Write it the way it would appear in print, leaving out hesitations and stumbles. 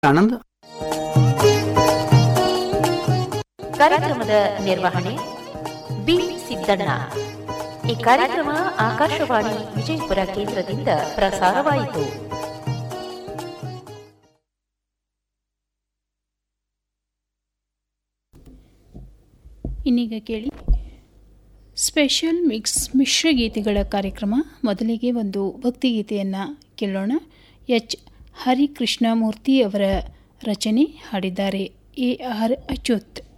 ಆನಂದ್. ಕಾರ್ಯಕ್ರಮದ ನಿರ್ವಹಣೆ ಬಿ ಸಿದ್ದಣ್ಣ. ಈ ಕಾರ್ಯಕ್ರಮ ಆಕಾಶವಾಣಿ ವಿಜಯಪುರ ಕೇಂದ್ರದಿಂದ ಪ್ರಸಾರವಾಯಿತು. ಇನ್ನೀಗ ಕೇಳಿ ಸ್ಪೆಷಲ್ ಮಿಶ್ರಗೀತೆಗಳ ಕಾರ್ಯಕ್ರಮ. ಮೊದಲಿಗೆ ಒಂದು ಭಕ್ತಿಗೀತೆಯನ್ನು ಕೇಳೋಣ. ಎಚ್ ಹರಿಕೃಷ್ಣಮೂರ್ತಿ ಅವರ ರಚನೆ, ಹಾಡಿದ್ದಾರೆ ಎ ಆರ್ ಅಚ್ಯುತ್.